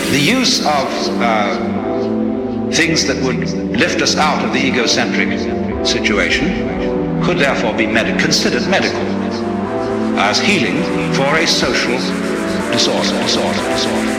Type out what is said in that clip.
The use of things that would lift us out of the egocentric situation could therefore be considered medical as healing for a social disorder.